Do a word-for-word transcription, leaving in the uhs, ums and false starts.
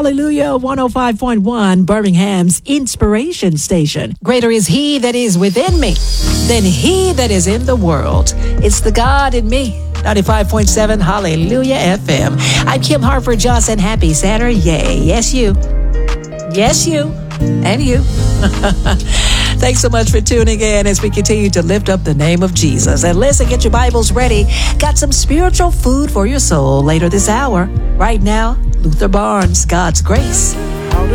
Hallelujah, one oh five point one, Birmingham's inspiration station. Greater is he that is within me than he that is in the world. It's the God in me. ninety-five point seven, Hallelujah F M. I'm Kim Harford Johnson. Happy Saturday. Yay. Yes, you. Yes, you. And you. Thanks so much for tuning in as we continue to lift up the name of Jesus. And listen, get your Bibles ready. Got some spiritual food for your soul later this hour. Right now, Luther Barnes, God's Grace.